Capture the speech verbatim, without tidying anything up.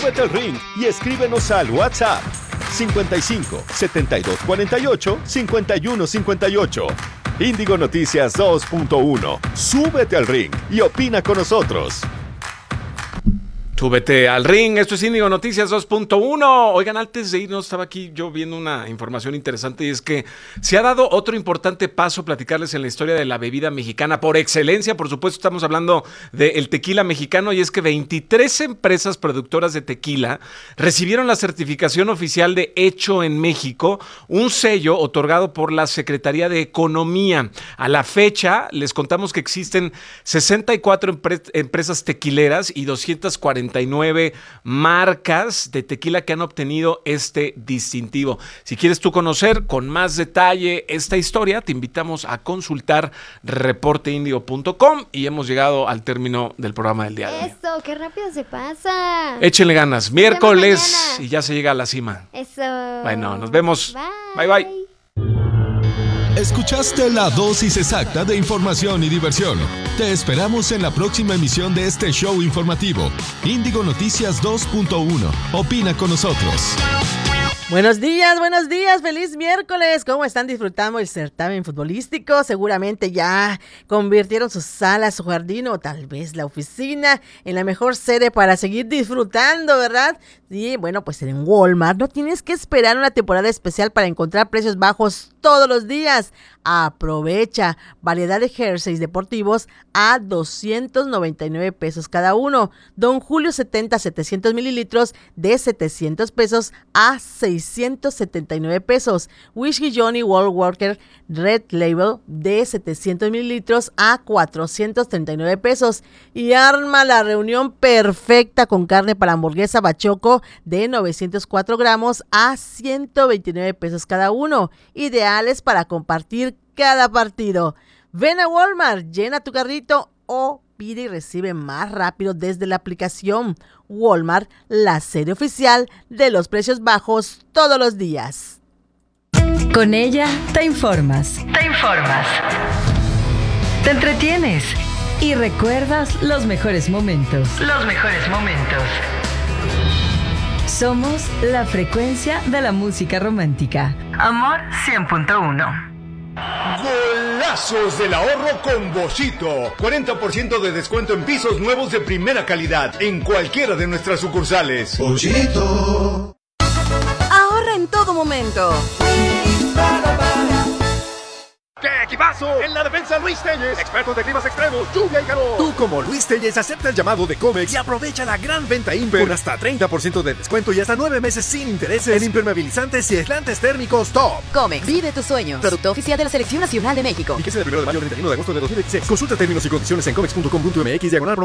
súbete al ring y escríbenos al WhatsApp cincuenta y cinco, setenta y dos cuarenta y ocho, cincuenta y uno cincuenta y ocho. Índigo Noticias dos punto uno. Súbete al ring y opina con nosotros. Súbete al ring, esto es Índigo Noticias dos punto uno. Oigan, antes de irnos, estaba aquí yo viendo una información interesante y es que se ha dado otro importante paso, platicarles en la historia de la bebida mexicana por excelencia. Por supuesto, estamos hablando del tequila mexicano y es que veintitrés empresas productoras de tequila recibieron la certificación oficial de Hecho en México, un sello otorgado por la Secretaría de Economía. A la fecha, les contamos que existen sesenta y cuatro empre- empresas tequileras y doscientas cuarenta y nueve marcas de tequila que han obtenido este distintivo. Si quieres tú conocer con más detalle esta historia, te invitamos a consultar reporte índigo punto com y hemos llegado al término del programa del día de hoy. Eso, qué rápido se pasa. Échenle ganas, miércoles y ya se llega a la cima. Eso. Bueno, nos vemos. Bye, bye. bye. Escuchaste la dosis exacta de información y diversión. Te esperamos en la próxima emisión de este show informativo. Índigo Noticias dos punto uno. Opina con nosotros. Buenos días, buenos días, feliz miércoles. ¿Cómo están disfrutando el certamen futbolístico? Seguramente ya convirtieron su sala, su jardín o tal vez la oficina en la mejor sede para seguir disfrutando, ¿verdad? Sí, bueno, pues en Walmart no tienes que esperar una temporada especial para encontrar precios bajos todos los días. Aprovecha variedad de jerseys deportivos a doscientos noventa y nueve pesos cada uno. Don Julio setenta, setecientos mililitros de setecientos pesos a seiscientos setenta y nueve pesos. Whisky Johnny World Walker Red Label de setecientos mililitros a cuatrocientos treinta y nueve pesos. Y arma la reunión perfecta con carne para hamburguesa bachoco de novecientos cuatro gramos a ciento veintinueve pesos cada uno. Ideales para compartir cada partido. Ven a Walmart, llena tu carrito o pide y recibe más rápido desde la aplicación. Walmart, la sede oficial de los precios bajos todos los días. Con ella te informas. Te informas. Te entretienes. Y recuerdas los mejores momentos. Los mejores momentos. Somos la frecuencia de la música romántica. Amor cien punto uno. Golazos del ahorro con Boschito. cuarenta por ciento de descuento en pisos nuevos de primera calidad en cualquiera de nuestras sucursales. Boschito. Ahorra en todo momento. ¡Qué equipazo! En la defensa Luis Telles, expertos de climas extremos, lluvia y calor. Tú como Luis Telles acepta el llamado de Comex y aprovecha la gran venta Imper con hasta treinta por ciento de descuento y hasta nueve meses sin intereses en impermeabilizantes y aislantes térmicos top. Comex, vive tus sueños. Producto oficial de la Selección Nacional de México. Fíjese del primero de mayo al treinta y uno de agosto de dos mil veintiséis. Consulta términos y condiciones en comex punto com punto m x diagonal